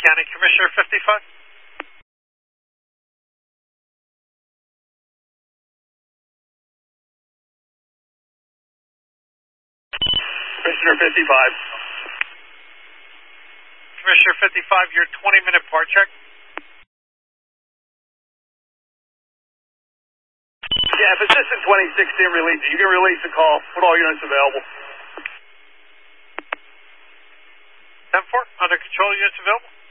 County Commissioner 55. Commissioner 55. Commissioner 55, your 20-minute part check. Yeah, if Assistant 26 didn't release it, you can release the call. Put all units available. 10-4, under control, units available.